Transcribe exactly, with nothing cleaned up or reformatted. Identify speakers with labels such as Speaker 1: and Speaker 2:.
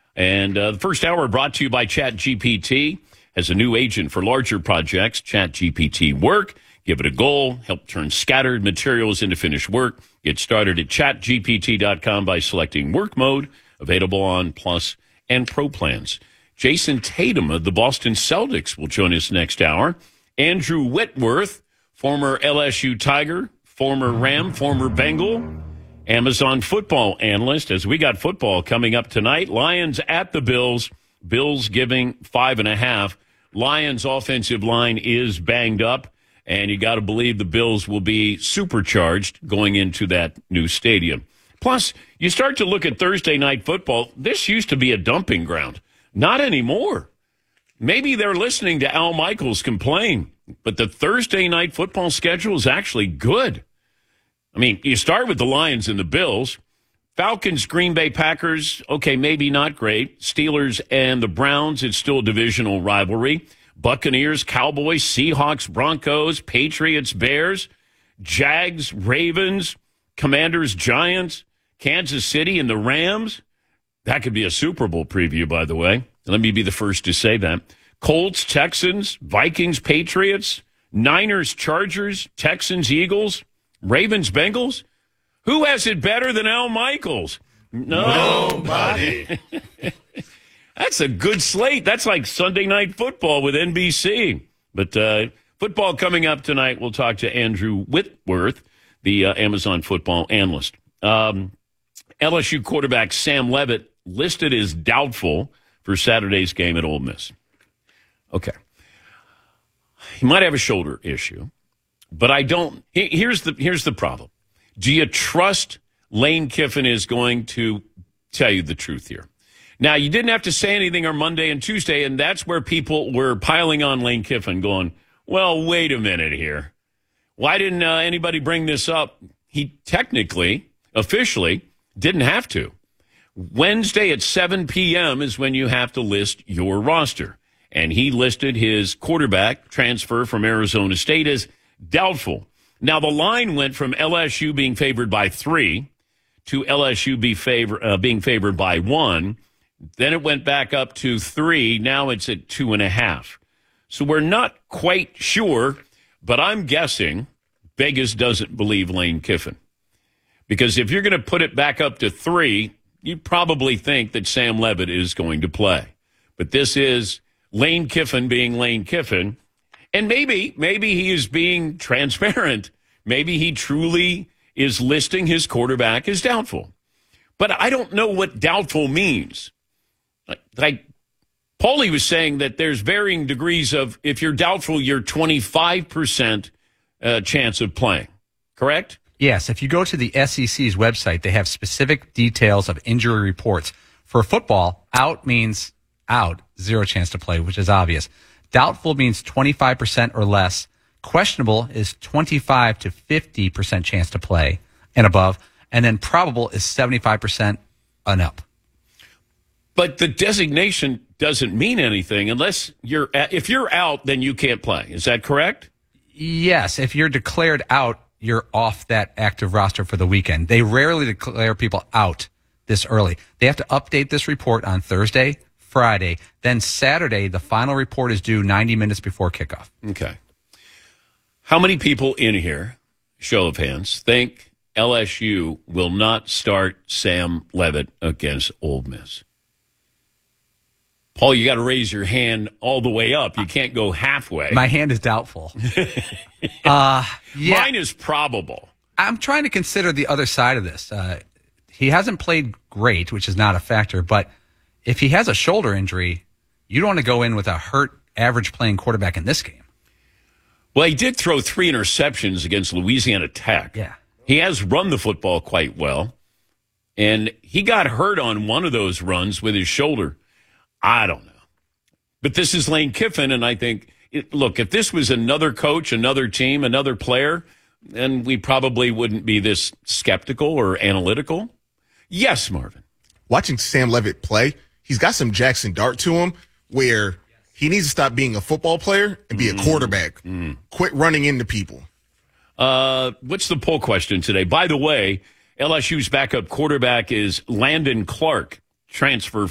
Speaker 1: And uh, the first hour brought to you by ChatGPT. As a new agent for larger projects, ChatGPT Work. Give it a goal. Help turn scattered materials into finished work. Get started at chat G P T dot com by selecting Work Mode. Available on Plus and Pro plans. Jason Tatum of the Boston Celtics will join us next hour. Andrew Whitworth, former L S U Tiger, former Ram, former Bengal, Amazon football analyst. As we got football coming up tonight, Lions at the Bills. Bills giving five and a half. Lions offensive line is banged up, and you got to believe the Bills will be supercharged going into that new stadium. Plus, you start to look at Thursday night football. This used to be a dumping ground. Not anymore. Maybe they're listening to Al Michaels complain, but the Thursday night football schedule is actually good. I mean, you start with the Lions and the Bills. Falcons, Green Bay Packers, okay, maybe not great. Steelers and the Browns, it's still a divisional rivalry. Buccaneers, Cowboys, Seahawks, Broncos, Patriots, Bears, Jags, Ravens, Commanders, Giants, Kansas City, and the Rams. That could be a Super Bowl preview, by the way. Let me be the first to say that. Colts, Texans, Vikings, Patriots, Niners, Chargers, Texans, Eagles, Ravens, Bengals. Who has it better than Al Michaels? No.
Speaker 2: Nobody.
Speaker 1: That's a good slate. That's like Sunday Night Football with N B C. But uh, football coming up tonight. We'll talk to Andrew Whitworth, the uh, Amazon football analyst. Um, L S U quarterback Sam Leavitt listed as doubtful for Saturday's game at Ole Miss. Okay. He might have a shoulder issue, but I don't. Here's the here's the problem. Do you trust Lane Kiffin is going to tell you the truth here? Now, you didn't have to say anything on Monday and Tuesday, and that's where people were piling on Lane Kiffin going, well, wait a minute here. Why didn't uh, anybody bring this up? He technically, officially, didn't have to. Wednesday at seven p.m. is when you have to list your roster. And he listed his quarterback transfer from Arizona State as doubtful. Now, the line went from L S U being favored by three to L S U be favor, uh, being favored by one. Then it went back up to three. Now it's at two and a half. So we're not quite sure, but I'm guessing Vegas doesn't believe Lane Kiffin. Because if you're going to put it back up to three, you probably think that Sam Leavitt is going to play. But this is Lane Kiffin being Lane Kiffin. And maybe, maybe he is being transparent. Maybe he truly is listing his quarterback as doubtful. But I don't know what doubtful means. Like, like Paulie was saying that there's varying degrees of, if you're doubtful, you're twenty-five percent uh, chance of playing. Correct?
Speaker 3: Yes. If you go to the S E C's website, they have specific details of injury reports. For football, out means out, zero chance to play, which is obvious. Doubtful means twenty-five percent or less. Questionable is twenty-five to fifty percent chance to play and above. And then probable is seventy-five percent and up.
Speaker 1: But the designation doesn't mean anything unless you're, if you're out, then you can't play. Is that correct?
Speaker 3: Yes. If you're declared out, you're off that active roster for the weekend. They rarely declare people out this early. They have to update this report on Thursday, Friday. Then Saturday, the final report is due ninety minutes before kickoff.
Speaker 1: Okay. How many people in here, show of hands, think L S U will not start Sam Leavitt against Ole Miss? Paul, you got to raise your hand all the way up. You can't go halfway.
Speaker 3: My hand is doubtful. uh, yeah.
Speaker 1: Mine is probable.
Speaker 3: I'm trying to consider the other side of this. Uh, he hasn't played great, which is not a factor, but if he has a shoulder injury, you don't want to go in with a hurt, average playing quarterback in this game.
Speaker 1: Well, he did throw three interceptions against Louisiana Tech.
Speaker 3: Yeah.
Speaker 1: He has run the football quite well, and he got hurt on one of those runs with his shoulder. I don't know. But this is Lane Kiffin, and I think, it, look, if this was another coach, another team, another player, then we probably wouldn't be this skeptical or analytical. Yes, Marvin.
Speaker 2: Watching Sam Leavitt play, he's got some Jackson Dart to him where he needs to stop being a football player and be mm. a quarterback. Mm. Quit running into people.
Speaker 1: Uh, what's the poll question today? By the way, L S U's backup quarterback is Landon Clark, transfer